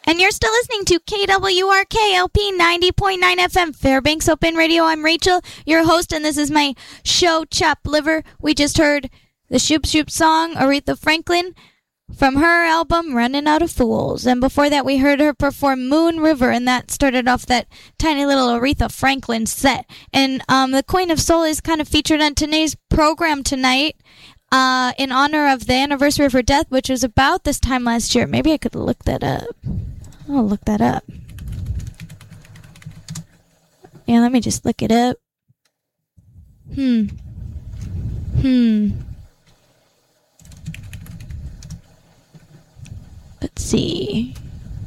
And you're still listening to KWRK-LP 90.9 FM, Fairbanks Open Radio. I'm Rachel, your host, and this is my show, Chopped Liver. We just heard the Shoop Shoop song, Aretha Franklin, from her album, Running Out of Fools. And before that, we heard her perform Moon River, and that started off that tiny little Aretha Franklin set. And the Queen of Soul is kind of featured on today's program tonight. In honor of the anniversary of her death, which was about this time last year. Maybe I could look that up. I'll look that up. Yeah, let me just look it up. Let's see.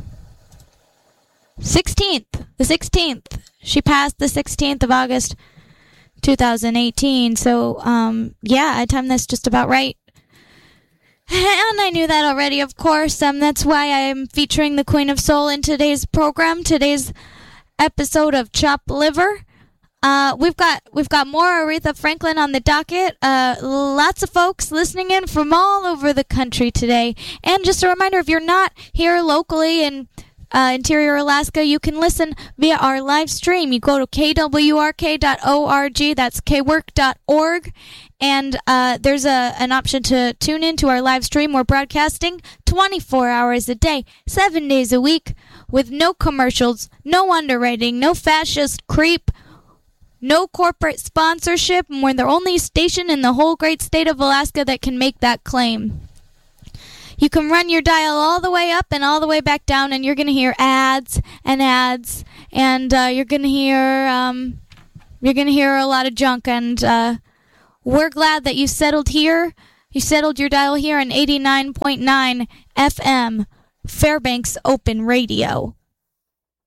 16th. The 16th. She passed the 16th of August, 2018. So, yeah, I timed this just about right. And I knew that already, of course. That's why I'm featuring the Queen of Soul in today's program, today's episode of Chopped Liver. We've got more Aretha Franklin on the docket. Lots of folks listening in from all over the country today. And just a reminder, if you're not here locally in Interior Alaska, you can listen via our live stream. You go to kwrk.org, that's kwork.org, and there's an option to tune in to our live stream. We're broadcasting 24 hours a day, 7 days a week, with no commercials, no underwriting, no fascist creep, no corporate sponsorship, and we're the only station in the whole great state of Alaska that can make that claim. You can run your dial all the way up and all the way back down, and you're going to hear ads, and you're going to hear a lot of junk. And we're glad that you settled here. You settled your dial here on 89.9 FM, Fairbanks Open Radio.